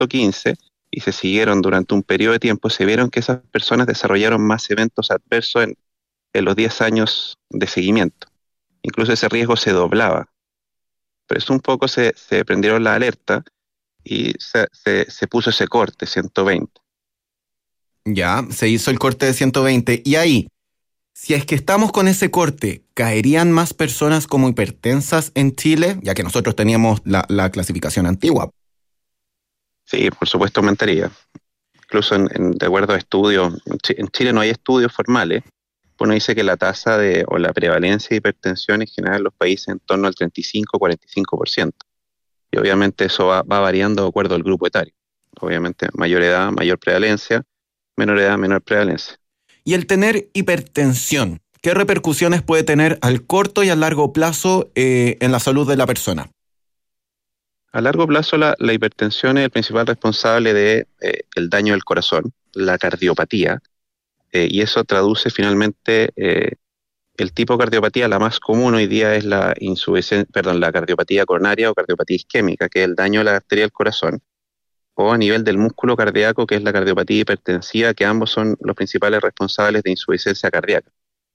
115 y se siguieron durante un periodo de tiempo, se vieron que esas personas desarrollaron más eventos adversos en los 10 años de seguimiento. Incluso ese riesgo se doblaba. Pero eso un poco se prendieron la alerta y se puso ese corte, 120. Ya, se hizo el corte de 120. Y ahí, si es que estamos con ese corte, ¿caerían más personas como hipertensas en Chile? Ya que nosotros teníamos la clasificación antigua. Sí, por supuesto aumentaría. Incluso de acuerdo a estudios, en Chile no hay estudios formales. Uno dice que la tasa o la prevalencia de hipertensión en general en los países en torno al 35-45%. Y obviamente eso va variando de acuerdo al grupo etario. Obviamente mayor edad, mayor prevalencia, menor edad, menor prevalencia. Y el tener hipertensión, ¿qué repercusiones puede tener al corto y a largo plazo en la salud de la persona? A largo plazo la hipertensión es el principal responsable de el daño del corazón, la cardiopatía, y eso traduce finalmente el tipo de cardiopatía. La más común hoy día es la cardiopatía coronaria o cardiopatía isquémica, que es el daño de la arteria del corazón, o a nivel del músculo cardíaco, que es la cardiopatía hipertensiva, que ambos son los principales responsables de insuficiencia cardíaca.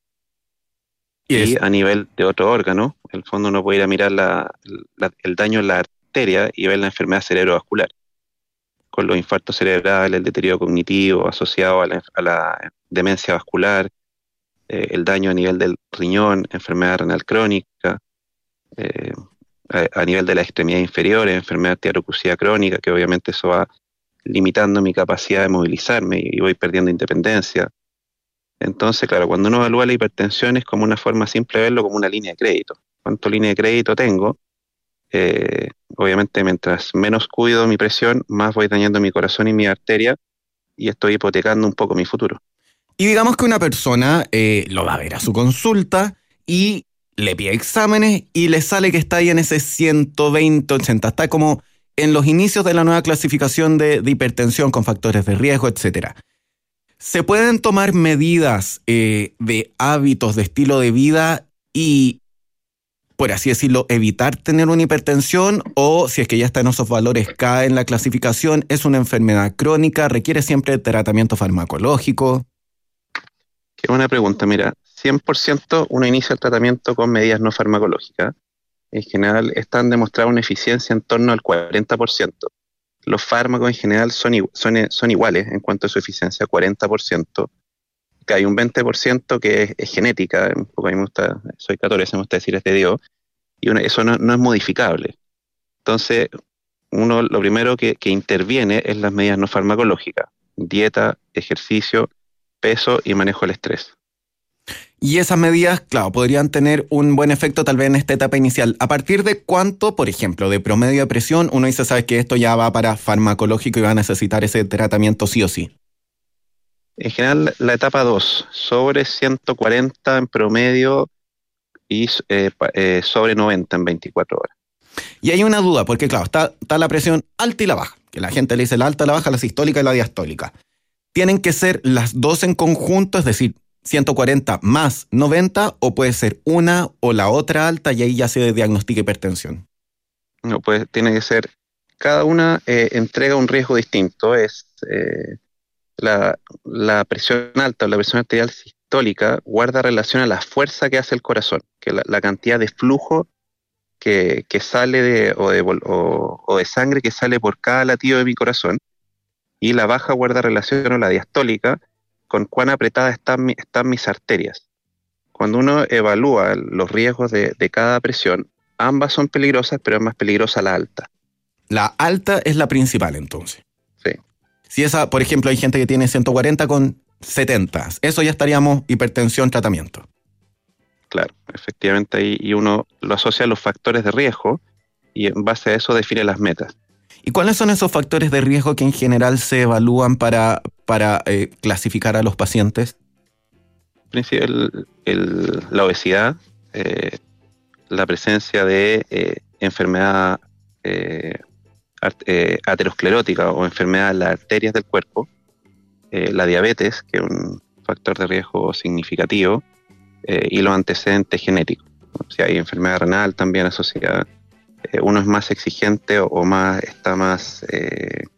Y a nivel de otro órgano, en el fondo uno puede ir a mirar el daño en la arteria y ver la enfermedad cerebrovascular, con los infartos cerebrales, el deterioro cognitivo asociado a la demencia vascular, el daño a nivel del riñón, enfermedad renal crónica, a nivel de las extremidades inferiores, enfermedad arterial crónica, que obviamente eso va limitando mi capacidad de movilizarme y voy perdiendo independencia. Entonces, claro, cuando uno evalúa la hipertensión es como una forma simple de verlo como una línea de crédito. ¿Cuánto línea de crédito tengo? Obviamente, mientras menos cuido mi presión, más voy dañando mi corazón y mi arteria y estoy hipotecando un poco mi futuro. Y digamos que una persona lo va a ver a su consulta y le pide exámenes y le sale que está ahí en ese 120-80. Está como en los inicios de la nueva clasificación de hipertensión con factores de riesgo, etcétera. ¿Se pueden tomar medidas de hábitos, de estilo de vida y, por así decirlo, evitar tener una hipertensión? O si es que ya está en esos valores, cae en la clasificación, es una enfermedad crónica, requiere siempre tratamiento farmacológico. Qué buena pregunta. Mira, 100% uno inicia el tratamiento con medidas no farmacológicas. En general están demostradas una eficiencia en torno al 40%. Los fármacos en general son iguales en cuanto a su eficiencia, 40%. Que hay un 20% que es genética, un poco a mí me gusta, soy católico, me gusta decir es de Dios, y eso no es modificable. Entonces, uno lo primero que interviene es las medidas no farmacológicas: dieta, ejercicio, peso y manejo del estrés. Y esas medidas, claro, podrían tener un buen efecto tal vez en esta etapa inicial. ¿A partir de cuánto, por ejemplo, de promedio de presión, uno dice, sabes que esto ya va para farmacológico y va a necesitar ese tratamiento sí o sí? En general, la etapa 2, sobre 140 en promedio y sobre 90 en 24 horas. Y hay una duda, porque claro, está la presión alta y la baja, que la gente le dice la alta, la baja, la sistólica y la diastólica. ¿Tienen que ser las dos en conjunto, es decir, 140 más 90, o puede ser una o la otra alta y ahí ya se diagnostica hipertensión? No, pues tiene que ser, cada una entrega un riesgo distinto. La presión alta o la presión arterial sistólica guarda relación a la fuerza que hace el corazón, que la cantidad de flujo que sale o de sangre que sale por cada latido de mi corazón, y la baja guarda relación a la diastólica, con cuán apretadas están mis arterias. Cuando uno evalúa los riesgos de cada presión, ambas son peligrosas, pero es más peligrosa la alta. La alta es la principal, entonces. Sí. Si esa, por ejemplo, hay gente que tiene 140 con 70, eso ya estaríamos hipertensión, tratamiento. Claro, efectivamente, y uno lo asocia a los factores de riesgo y en base a eso define las metas. ¿Y cuáles son esos factores de riesgo que en general se evalúan para clasificar a los pacientes? La obesidad, la presencia de enfermedad aterosclerótica o enfermedad de las arterias del cuerpo, la diabetes, que es un factor de riesgo significativo, y los antecedentes genéticos. Si hay enfermedad renal también asociada, uno es más exigente o está más